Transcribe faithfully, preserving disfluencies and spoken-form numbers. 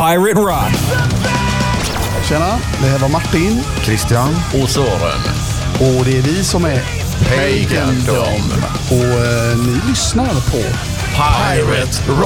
Pirate Rock. Tjena, det här var Martin, Christian och Sören. och det är vi som är Pagandom. Och eh, ni lyssnar på Pirate Rock.